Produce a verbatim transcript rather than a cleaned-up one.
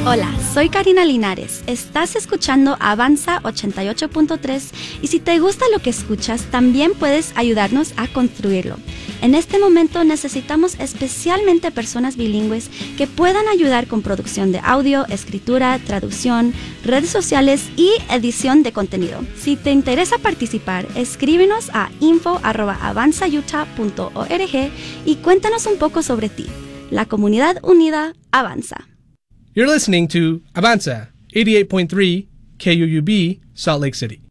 Hola, soy Karina Linares. Estás escuchando Avanza ochenta y ocho punto tres y si te gusta lo que escuchas, también puedes ayudarnos a construirlo. En este momento necesitamos especialmente personas bilingües que puedan ayudar con producción de audio, escritura, traducción, redes sociales y edición de contenido. Si te interesa participar, escríbenos a info arroba avanza utah punto org y cuéntanos un poco sobre ti. La comunidad unida avanza. You're listening to Avanza, eighty-eight point three K U U B, Salt Lake City.